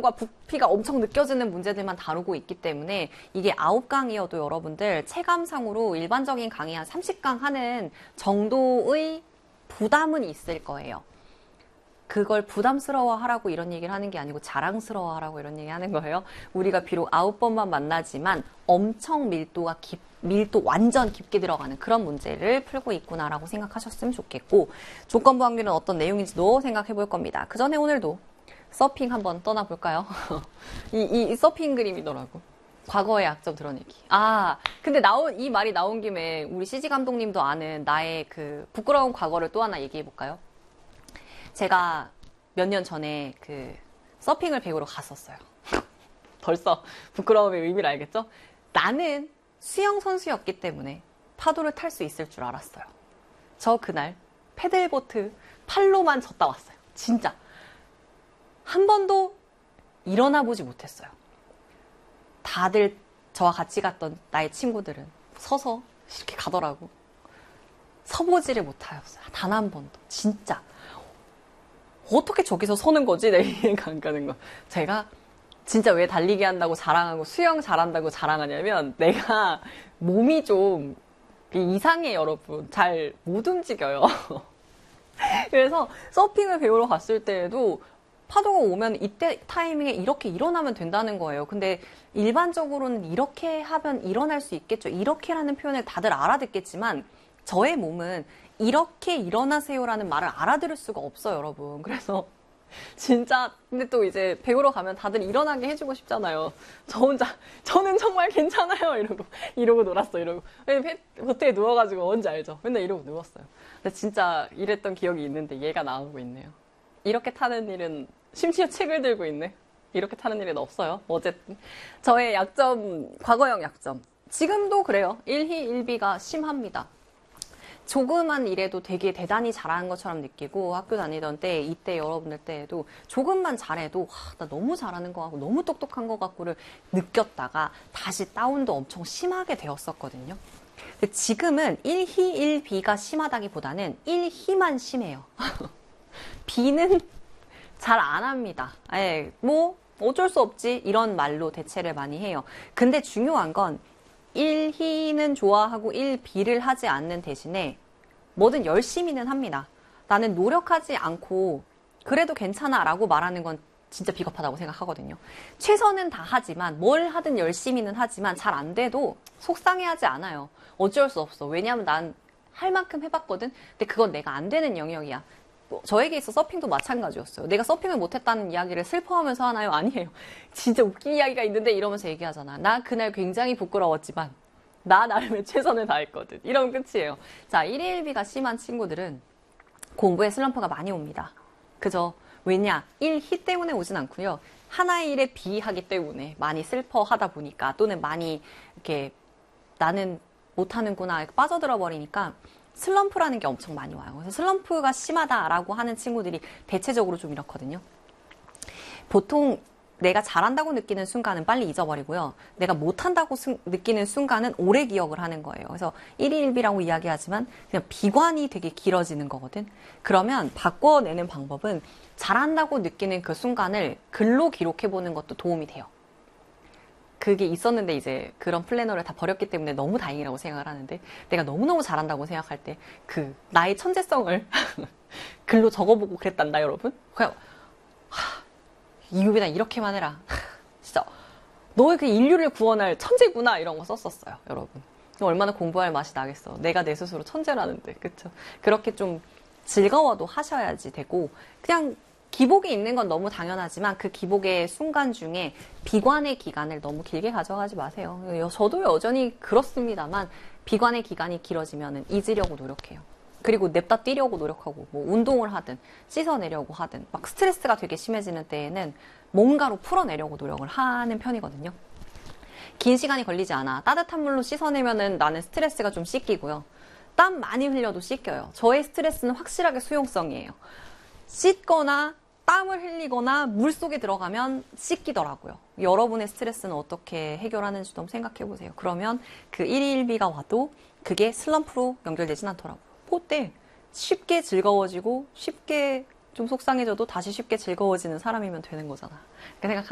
부담과 부피가 엄청 느껴지는 문제들만 다루고 있기 때문에 이게 9강이어도 여러분들 체감상으로 일반적인 강의 한 30강 하는 정도의 부담은 있을 거예요. 그걸 부담스러워 하라고 이런 얘기를 하는 게 아니고 자랑스러워 하라고 이런 얘기 하는 거예요. 우리가 비록 9번만 만나지만 엄청 밀도 완전 깊게 들어가는 그런 문제를 풀고 있구나라고 생각하셨으면 좋겠고, 조건부 확률은 어떤 내용인지도 생각해 볼 겁니다. 그 전에 오늘도 서핑 한번 떠나볼까요? 이 서핑 그림이더라고. 과거의 약점 드러내기. 근데 이 말이 나온 김에 우리 CG 감독님도 아는 나의 그 부끄러운 과거를 또 하나 얘기해 볼까요? 제가 몇 년 전에 그 서핑을 배우러 갔었어요. 벌써 부끄러움의 의미를 알겠죠? 나는 수영 선수였기 때문에 파도를 탈 수 있을 줄 알았어요. 저 그날 패들보트 팔로만 쳤다 왔어요. 진짜. 한 번도 일어나 보지 못했어요. 다들 저와 같이 갔던 나의 친구들은 서서 이렇게 가더라고. 서보지를 못하였어요. 단 한 번도. 진짜. 어떻게 저기서 서는 거지? 내 이해가 안 가는 거. 제가 진짜 왜 달리기 한다고 자랑하고 수영 잘한다고 자랑하냐면 내가 몸이 좀 이상해, 여러분. 잘 못 움직여요. 그래서 서핑을 배우러 갔을 때에도 파도가 오면 이때 타이밍에 이렇게 일어나면 된다는 거예요. 근데 일반적으로는 이렇게 하면 일어날 수 있겠죠. 이렇게라는 표현을 다들 알아듣겠지만 저의 몸은 이렇게 일어나세요라는 말을 알아들을 수가 없어요, 여러분. 그래서 진짜 근데 또 이제 배우러 가면 다들 일어나게 해주고 싶잖아요. 저 혼자 저는 정말 괜찮아요 이러고 놀았어. 이러고 보트에 누워가지고 뭔지 알죠? 맨날 이러고 누웠어요. 근데 진짜 이랬던 기억이 있는데 얘가 나오고 있네요. 이렇게 타는 일은 심지어 책을 들고 있네. 이렇게 타는 일은 없어요. 어쨌든 저의 약점, 과거형 약점. 지금도 그래요. 1희 1비가 심합니다. 조그만 일에도 되게 대단히 잘하는 것처럼 느끼고 학교 다니던 때, 이때 여러분들 때에도 조금만 잘해도 나 너무 잘하는 것 같고 너무 똑똑한 것 같고를 느꼈다가 다시 다운도 엄청 심하게 되었었거든요. 근데 지금은 1희 1비가 심하다기보다는 1희만 심해요. B는 잘 안 합니다. 뭐 어쩔 수 없지 이런 말로 대체를 많이 해요. 근데 중요한 건 1희는 좋아하고 1비를 하지 않는 대신에 뭐든 열심히는 합니다. 나는 노력하지 않고 그래도 괜찮아 라고 말하는 건 진짜 비겁하다고 생각하거든요. 최선은 다 하지만 뭘 하든 열심히는 하지만 잘 안 돼도 속상해하지 않아요. 어쩔 수 없어. 왜냐하면 난 할 만큼 해봤거든. 근데 그건 내가 안 되는 영역이야. 저에게 있어 서핑도 마찬가지였어요. 내가 서핑을 못했다는 이야기를 슬퍼하면서 하나요? 아니에요. 진짜 웃긴 이야기가 있는데 이러면서 얘기하잖아. 나 그날 굉장히 부끄러웠지만 나 나름의 최선을 다했거든. 이러면 끝이에요. 자, 1희 1비가 심한 친구들은 공부에 슬럼프가 많이 옵니다. 그죠? 왜냐? 1희 때문에 오진 않고요. 하나의 일에 비하기 때문에 많이 슬퍼하다 보니까 또는 많이 이렇게 나는 못하는구나 빠져들어 버리니까 슬럼프라는 게 엄청 많이 와요. 그래서 슬럼프가 심하다라고 하는 친구들이 대체적으로 좀 이렇거든요. 보통 내가 잘한다고 느끼는 순간은 빨리 잊어버리고요. 내가 못한다고 느끼는 순간은 오래 기억을 하는 거예요. 그래서 1희 1비라고 이야기하지만 그냥 비관이 되게 길어지는 거거든. 그러면 바꿔내는 방법은 잘한다고 느끼는 그 순간을 글로 기록해보는 것도 도움이 돼요. 그게 있었는데 이제 그런 플래너를 다 버렸기 때문에 너무 다행이라고 생각을 하는데 내가 너무너무 잘한다고 생각할 때 그 나의 천재성을 글로 적어보고 그랬단다, 여러분. 그냥 이유빈아 이렇게만 해라. 진짜 너의 그 인류를 구원할 천재구나 이런 거 썼었어요, 여러분. 얼마나 공부할 맛이 나겠어. 내가 내 스스로 천재라는데, 그쵸? 그렇게 좀 즐거워도 하셔야지 되고 그냥 기복이 있는 건 너무 당연하지만 그 기복의 순간 중에 비관의 기간을 너무 길게 가져가지 마세요. 저도 여전히 그렇습니다만 비관의 기간이 길어지면 잊으려고 노력해요. 그리고 냅다 뛰려고 노력하고 뭐 운동을 하든 씻어내려고 하든 막 스트레스가 되게 심해지는 때에는 뭔가로 풀어내려고 노력을 하는 편이거든요. 긴 시간이 걸리지 않아. 따뜻한 물로 씻어내면은 나는 스트레스가 좀 씻기고요. 땀 많이 흘려도 씻겨요. 저의 스트레스는 확실하게 수용성이에요. 씻거나 땀을 흘리거나 물속에 들어가면 씻기더라고요. 여러분의 스트레스는 어떻게 해결하는지 좀 생각해 보세요. 그러면 그 1희 1비가 와도 그게 슬럼프로 연결되진 않더라고요. 그때 쉽게 즐거워지고 쉽게 좀 속상해져도 다시 쉽게 즐거워지는 사람이면 되는 거잖아. 그렇게 생각